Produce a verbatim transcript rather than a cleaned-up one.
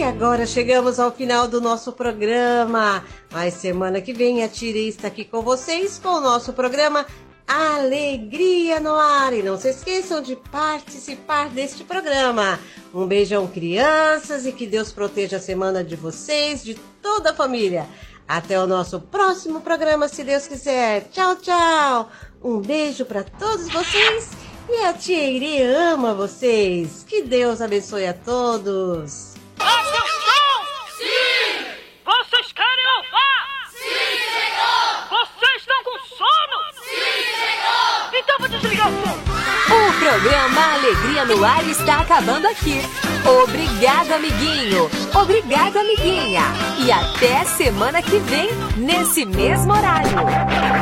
agora chegamos ao final do nosso programa. Mas semana que vem a Tia Irê está aqui com vocês com o nosso programa Alegria no Ar. E não se esqueçam de participar deste programa. Um beijão, crianças, e que Deus proteja a semana de vocês, de toda a família. Até o nosso próximo programa, se Deus quiser. Tchau, tchau. Um beijo para todos vocês. E a Tia Irê ama vocês. Que Deus abençoe a todos. Atenção! Sim! Vocês querem louvar? Sim, Senhor! Vocês estão com sono? Sim, Senhor! Então vou desligar o som. O programa Alegria no Ar está acabando aqui. Obrigado, amiguinho. Obrigado, amiguinha. E até semana que vem, nesse mesmo horário.